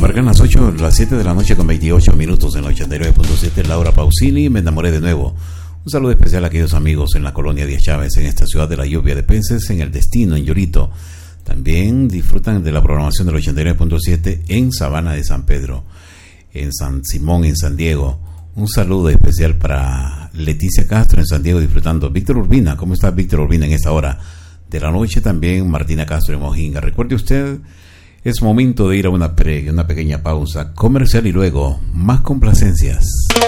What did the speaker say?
Marcan las 7 de la noche con 28 minutos en la 89.7. Laura Pausini, me enamoré de nuevo. Un saludo especial a aquellos amigos en la colonia Díaz Chávez, en esta ciudad de la lluvia de peces, en El Destino, en Llorito. También disfrutan de la programación del 89.7 en Sabana de San Pedro, en San Simón, en San Diego. Un saludo especial para Leticia Castro en San Diego disfrutando. Víctor Urbina, ¿cómo está Víctor Urbina en esta hora de la noche? También Martina Castro en Mojinga. Recuerde usted, es momento de ir a una pequeña pausa comercial y luego más complacencias.